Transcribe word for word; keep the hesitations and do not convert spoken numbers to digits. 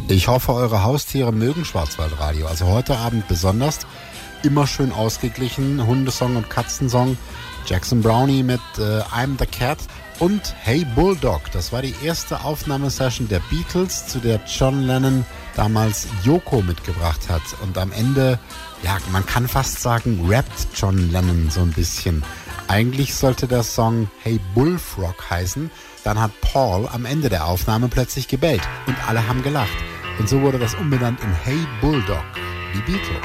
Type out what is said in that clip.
Ich hoffe, eure Haustiere mögen Schwarzwaldradio. Also heute Abend besonders. Immer schön ausgeglichen. Hundesong und Katzensong. Jackson Brownie mit äh, I'm the Cat. Und Hey Bulldog. Das war die erste Aufnahmesession der Beatles, zu der John Lennon damals Yoko mitgebracht hat. Und am Ende, ja, man kann fast sagen, rappt John Lennon so ein bisschen. Eigentlich sollte der Song Hey Bullfrog heißen. Dann hat Paul am Ende der Aufnahme plötzlich gebellt. Und alle haben gelacht. Und so wurde das umbenannt in Hey Bulldog, die Beatles.